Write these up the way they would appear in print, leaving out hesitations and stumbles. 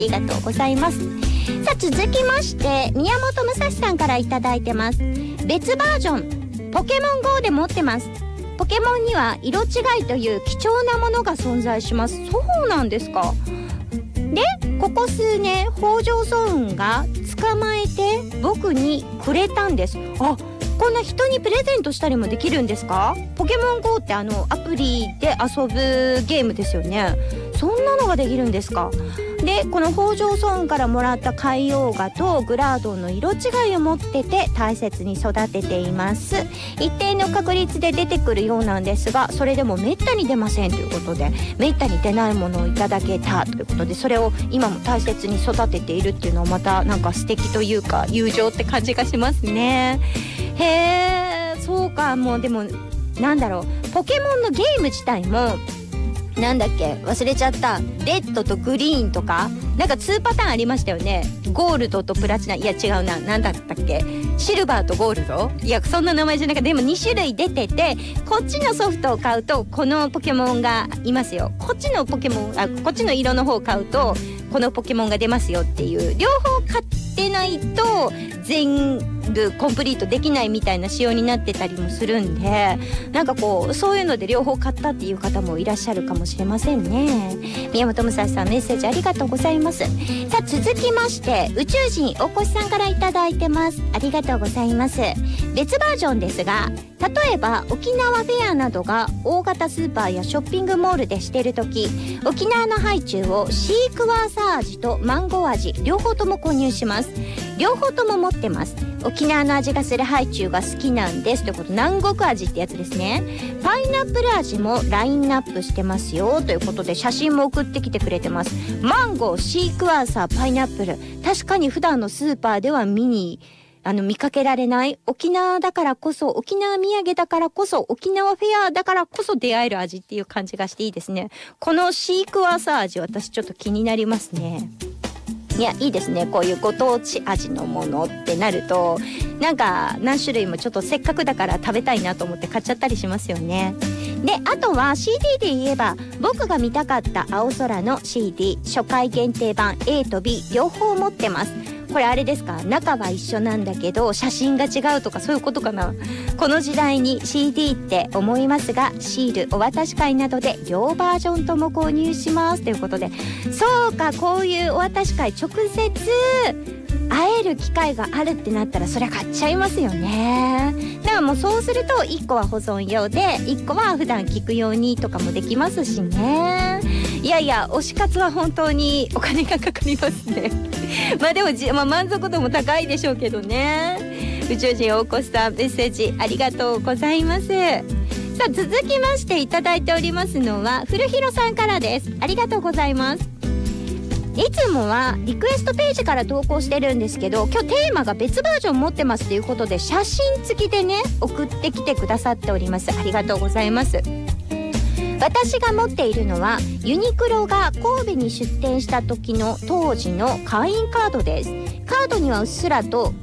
りがとうございます。さあ続きまして宮本武蔵さんからいただいてます。別バージョンポケモン GO で持ってます。ポケモンには色違いという貴重なものが存在します。そうなんですか。でここ数年北条早雲が捕まえて僕にくれたんです。あ、こんな人にプレゼントしたりもできるんですか？ポケモン GO ってアプリで遊ぶゲームですよね。そんなのができるんですか？でこの北条早雲からもらった海洋画とグラードンの色違いを持ってて大切に育てています。一定の確率で出てくるようなんですが、それでもめったに出ませんということで、めったに出ないものをいただけたということで、それを今も大切に育てているっていうのはまたなんか素敵というか友情って感じがしますね。へー、そうか。もうでもなんだろう、ポケモンのゲーム自体もなんだっけ忘れちゃった。レッドとグリーンとかなんか2パターンありましたよね。ゴールドとプラチナ、いや違うな、なんだったっけ、シルバーとゴールド、いやそんな名前じゃなくて、でも2種類出てて、こっちのソフトを買うとこのポケモンがいますよ、こっちのポケモンこっちの色の方を買うとこのポケモンが出ますよっていう、両方買ってないと全部コンプリートできないみたいな仕様になってたりもするんで、なんかこうそういうので両方買ったっていう方もいらっしゃるかもしれませんね。宮本武蔵さんメッセージありがとうございます。さあ続きまして宇宙人大越さんからいただいてます。ありがとうございます。別バージョンですが、例えば沖縄フェアなどが大型スーパーやショッピングモールでしてるとき、沖縄のハイチュウをシークワーサー味とマンゴー味両方とも購入します。両方とも持ってます。沖縄の味がするハイチュウが好きなんですということ。南国味ってやつですね。パイナップル味もラインナップしてますよということで、写真も送ってきてくれてます。マンゴー、シークワーサー、パイナップル、確かに普段のスーパーでは見かけられない沖縄だからこそ、沖縄土産だからこそ、沖縄フェアだからこそ出会える味っていう感じがしていいですね。このシークワーサー味、私ちょっと気になりますね。いやいいですね。こういうご当地味のものってなると、なんか何種類もちょっとせっかくだから食べたいなと思って買っちゃったりしますよね。であとは CD で言えば、僕が見たかった青空の CD 初回限定版 A と B 両方持ってます。これあれですか、中は一緒なんだけど写真が違うとかそういうことかな。この時代に CD って思いますが、シールお渡し会などで両バージョンとも購入しますということで、そうか、こういうお渡し会直接会える機会があるってなったらそりゃ買っちゃいますよね。だからもうそうすると1個は保存用で1個は普段聞くようにとかもできますしね。いやいや、推し活は本当にお金がかかりますねまあでも満足度も高いでしょうけどね。宇宙人大越さんメッセージありがとうございます。さあ続きましていただいておりますのは古弘さんからです。ありがとうございます。いつもはリクエストページから投稿してるんですけど、今日テーマが別バージョン持ってますということで写真付きでね送ってきてくださっております。ありがとうございます。私が持っているのはユニクロが神戸に出店した時の当時の会員カードです。カードにはうっすらと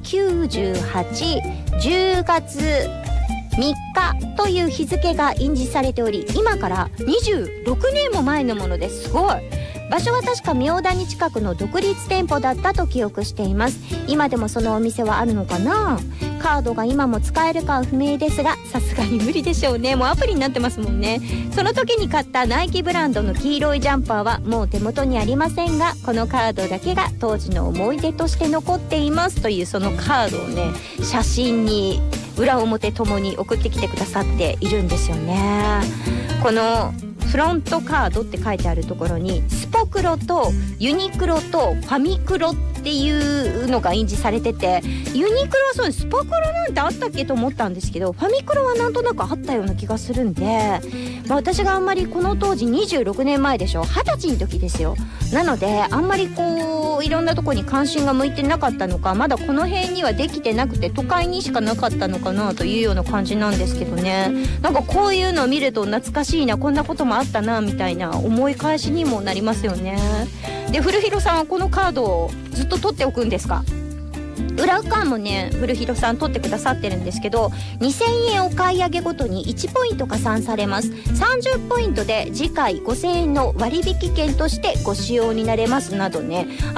98、10月3日という日付が印字されており、今から26年も前のものです。すごい。場所は確か明谷近くの独立店舗だったと記憶しています。今でもそのお店はあるのかな。カードが今も使えるかは不明ですが、さすがに無理でしょうね。もうアプリになってますもんね。その時に買ったナイキブランドの黄色いジャンパーはもう手元にありませんが、このカードだけが当時の思い出として残っていますという、そのカードをね写真に裏表ともに送ってきてくださっているんですよね。このフロントカードって書いてあるところにスポクロとユニクロとファミクロっていうのが印字されてて、ユニクロはそうです。スポクロなんてあったっけと思ったんですけど、ファミクロはなんとなくあったような気がするんで、私があんまりこの当時26年前でしょ、20歳の時ですよ。なのであんまりこういろんなとこに関心が向いてなかったのか、まだこの辺にはできてなくて都会にしかなかったのかなというような感じなんですけどね。なんかこういうのを見ると懐かしいな、こんなこともあったなみたいな思い返しにもなりますよね。で古弘さんはこのカードをずっと取っておくんですか？ 裏側もね古弘さん取ってくださってるんですけど、2000円お買い上げごとに1ポイント加算されます。30ポイントで次回5000円の割引券としてご使用になれますなどね、